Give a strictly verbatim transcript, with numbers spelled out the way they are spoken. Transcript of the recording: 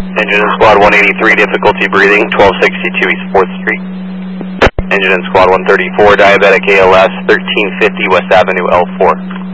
Engine in Squad one eighty-three, difficulty breathing, twelve sixty-two East fourth Street. Engine in Squad one thirty-four, diabetic A L S, thirteen fifty West Avenue, L four.